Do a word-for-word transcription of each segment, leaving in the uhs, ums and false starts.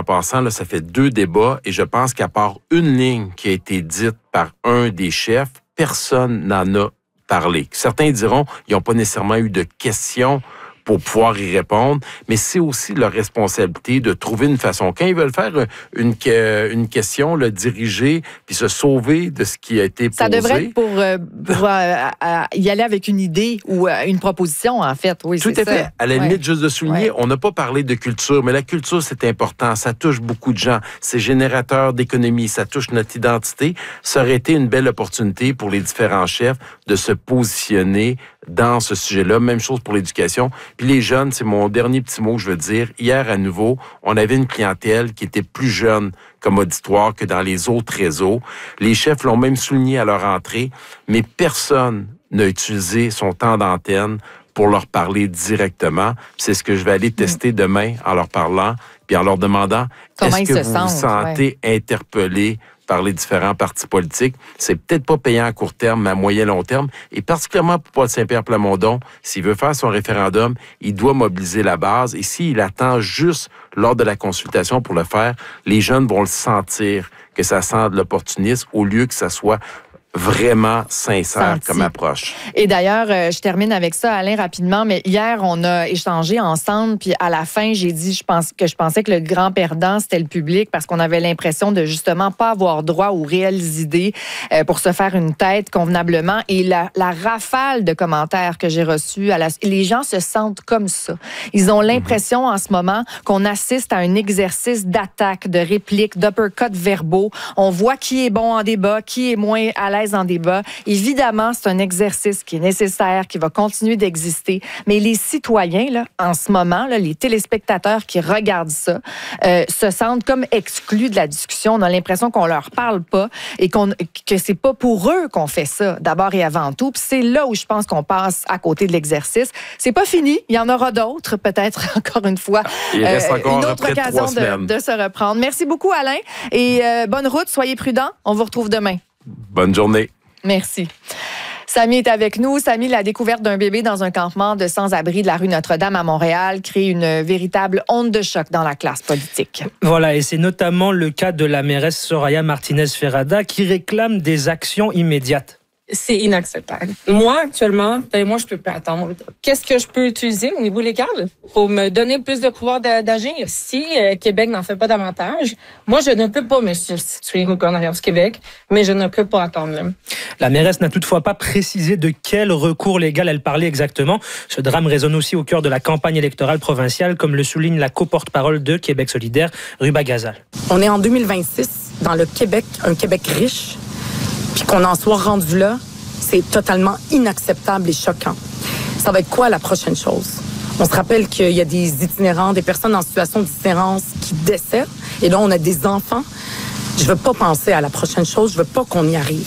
passant, là, ça fait deux débats et je pense qu'à part une ligne qui a été dite par un des chefs, personne n'en a parlé. Certains diront qu'ils n'ont pas nécessairement eu de questions pour pouvoir y répondre, mais c'est aussi leur responsabilité de trouver une façon. Quand ils veulent faire une, une question, le diriger, puis se sauver de ce qui a été posé. Ça devrait être pour, euh, pour euh, y aller avec une idée ou euh, une proposition, en fait. Oui, Tout c'est à fait. ça. À la limite, ouais. juste de souligner, ouais. on n'a pas parlé de culture, mais la culture, c'est important. Ça touche beaucoup de gens. C'est générateur d'économie. Ça touche notre identité. Ça aurait été une belle opportunité pour les différents chefs de se positionner dans ce sujet-là. Même chose pour l'éducation. Puis les jeunes, c'est mon dernier petit mot que je veux dire. Hier, à nouveau, on avait une clientèle qui était plus jeune comme auditoire que dans les autres réseaux. Les chefs l'ont même souligné à leur entrée, mais personne n'a utilisé son temps d'antenne pour leur parler directement. C'est ce que je vais aller tester demain en leur parlant, puis en leur demandant, Comment est-ce que vous sentent, vous sentez ouais. interpellé par les différents partis politiques. C'est peut-être pas payant à court terme, mais à moyen long terme. Et particulièrement pour Paul Saint-Pierre Plamondon, s'il veut faire son référendum, il doit mobiliser la base. Et s'il attend juste lors de la consultation pour le faire, les jeunes vont le sentir que ça sent de l'opportunisme au lieu que ça soit vraiment sincère Senti. comme approche. Et d'ailleurs, euh, je termine avec ça, Alain, rapidement, mais hier, on a échangé ensemble, puis à la fin, j'ai dit je pense, que je pensais que le grand perdant, c'était le public, parce qu'on avait l'impression de justement pas avoir droit aux réelles idées euh, pour se faire une tête convenablement. Et la, la rafale de commentaires que j'ai reçus, à la, les gens se sentent comme ça. Ils ont l'impression mm-hmm. en ce moment qu'on assiste à un exercice d'attaque, de réplique, d'uppercut verbaux. On voit qui est bon en débat, qui est moins à l'aise en débat. Évidemment, c'est un exercice qui est nécessaire, qui va continuer d'exister, mais les citoyens, là, en ce moment, là, les téléspectateurs qui regardent ça, euh, se sentent comme exclus de la discussion. On a l'impression qu'on leur parle pas et qu'on, que c'est pas pour eux qu'on fait ça, d'abord et avant tout. Puis c'est là où je pense qu'on passe à côté de l'exercice. C'est pas fini. Il y en aura d'autres, peut-être, encore une fois. Il euh, reste encore une autre occasion de, de se reprendre. Merci beaucoup, Alain. Et euh, bonne route. Soyez prudents. On vous retrouve demain. Bonne journée. Merci. Samy est avec nous. Samy, la découverte d'un bébé dans un campement de sans-abri de la rue Notre-Dame à Montréal crée une véritable onde de choc dans la classe politique. Voilà, et c'est notamment le cas de la mairesse Soraya Martinez-Ferrada qui réclame des actions immédiates. C'est inacceptable. Moi, actuellement, ben moi, je peux pas attendre. Qu'est-ce que je peux utiliser au niveau légal pour me donner plus de pouvoir d'agir? Si euh, Québec n'en fait pas davantage, moi, je ne peux pas me substituer au gouvernement du Québec, mais je ne peux pas attendre. Là. La mairesse n'a toutefois pas précisé de quel recours légal elle parlait exactement. Ce drame résonne aussi au cœur de la campagne électorale provinciale, comme le souligne la co-porte-parole de Québec solidaire, Ruba Gazal. On est en deux mille vingt-six, dans le Québec, un Québec riche, puis qu'on en soit rendu là, c'est totalement inacceptable et choquant. Ça va être quoi la prochaine chose? On se rappelle qu'il y a des itinérants, des personnes en situation d'itinérance qui décèdent, et là, on a des enfants. Je veux pas penser à la prochaine chose, je veux pas qu'on y arrive.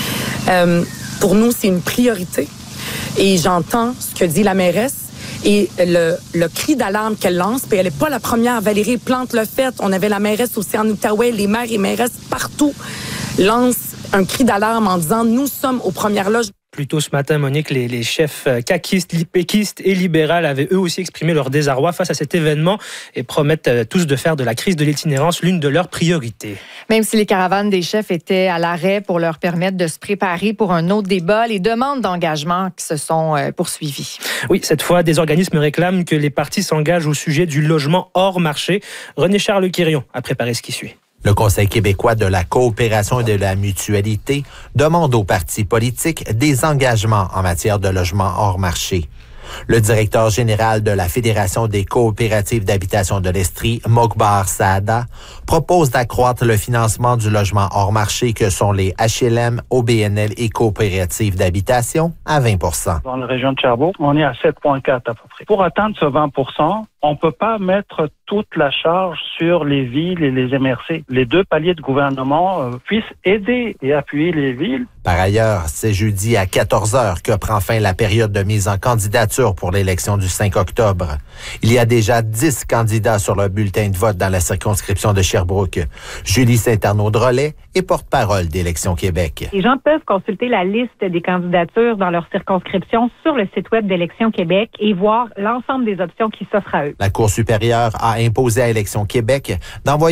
Euh, pour nous, c'est une priorité, et j'entends ce que dit la mairesse, et le, le cri d'alarme qu'elle lance, puis elle n'est pas la première. Valérie Plante l'a fait, on avait la mairesse aussi en Outaouais, les maires et mairesses partout lancent un cri d'alarme en disant « Nous sommes aux premières loges ». Plus tôt ce matin, Monique, les, les chefs caquistes, péquistes et libérales avaient eux aussi exprimé leur désarroi face à cet événement et promettent tous de faire de la crise de l'itinérance l'une de leurs priorités. Même si les caravanes des chefs étaient à l'arrêt pour leur permettre de se préparer pour un autre débat, les demandes d'engagement qui se sont poursuivies. Oui, cette fois, des organismes réclament que les partis s'engagent au sujet du logement hors marché. René-Charles Quirion a préparé ce qui suit. Le Conseil québécois de la coopération et de la mutualité demande aux partis politiques des engagements en matière de logement hors marché. Le directeur général de la Fédération des coopératives d'habitation de l'Estrie, Mokbar Saada, propose d'accroître le financement du logement hors marché que sont les H L M, O B N L et coopératives d'habitation à vingt pour cent. Dans la région de Sherbrooke, on est à sept virgule quatre à peu près. Pour atteindre ce vingt pour cent, on ne peut pas mettre toute la charge sur les villes et les M R C. Les deux paliers de gouvernement euh, puissent aider et appuyer les villes. Par ailleurs, c'est jeudi à quatorze heures que prend fin la période de mise en candidature pour l'élection du cinq octobre. Il y a déjà dix candidats sur le bulletin de vote dans la circonscription de Sherbrooke. Julie Saint-Arnaud-Drolet est porte-parole d'Élections Québec. Les gens peuvent consulter la liste des candidatures dans leur circonscription sur le site web d'Élections Québec et voir l'ensemble des options qui s'offrent à eux. La Cour supérieure a imposé à Élections Québec d'envoyer